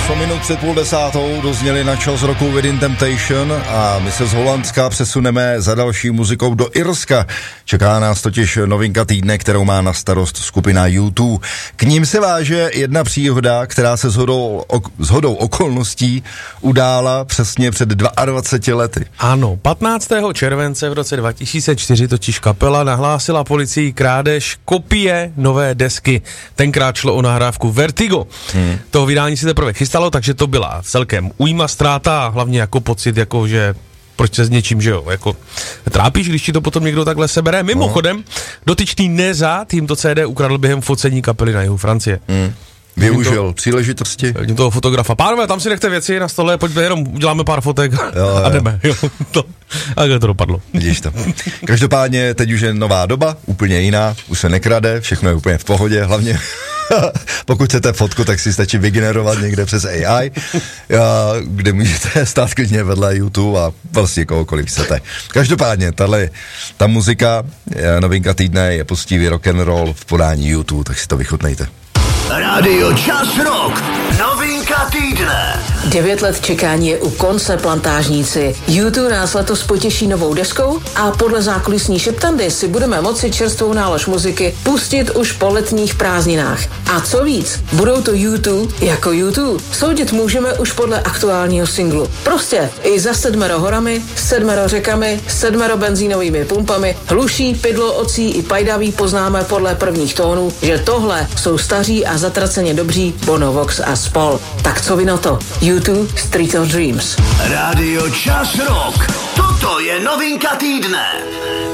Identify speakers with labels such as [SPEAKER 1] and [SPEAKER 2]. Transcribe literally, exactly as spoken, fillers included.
[SPEAKER 1] osm minut před půl desátou dozněli na čas roku Within Temptation a my se z Holandska přesuneme za další muzikou do Irska. Čeká nás totiž novinka týdne, kterou má na starost skupina U dva. K ním se váže jedna příhoda, která se shodou, ok, shodou okolností udála přesně před dvaceti dvěma lety.
[SPEAKER 2] Ano, patnáctého července v roce dva tisíce čtyři totiž kapela nahlásila policii krádež kopie nové desky. Tenkrát šlo o nahrávku Vertigo. Hmm. Toho vydání si teprve chystalo, takže to byla celkem újma, ztráta a hlavně jako pocit, jako že proč se s něčím, že jo, jako trápíš, když ti to potom někdo takhle sebere. Mimochodem, no. Dotyčný Neza tímto C D ukradl během focení kapely na jihu Francie. Hmm.
[SPEAKER 1] Využil to, příležitosti.
[SPEAKER 2] Tím toho fotografa. Pánové, tam si nechte věci na stole, pojďme, jenom uděláme pár fotek jo, a jdeme. Jo, to, a kde to dopadlo.
[SPEAKER 1] Vidíš to. Každopádně teď už je nová doba, úplně jiná, už se nekrade, všechno je úplně v pohodě, hlavně pokud chcete fotku, tak si stačí vygenerovat někde přes A I, kde můžete stát klidně vedle YouTube a vlastně kohokoliv chcete. Každopádně, tahle, ta muzika, novinka týdne je poctivý rock'n'roll v podání YouTube, tak si to vychutnejte.
[SPEAKER 3] Rádio Čas Rock, novinka týdne.
[SPEAKER 4] Devět let čekání je u konce, plantážníci. U dva nás letos potěší novou deskou a podle zákulisní šeptandy si budeme moci čerstvou nálož muziky pustit už po letních prázdninách. A co víc, budou to U dva jako U dva. Soudit můžeme už podle aktuálního singlu. Prostě i za sedmero horami, sedmero řekami, sedmero benzínovými pumpami, hluší, pydlo, ocí i pajdaví poznáme podle prvních tónů, že tohle jsou staří a zatraceně dobří Bono, Vox a spol. Tak co vy na to? U dva Street of Dreams.
[SPEAKER 3] Rádio Čas Rock. Toto je novinka týdne.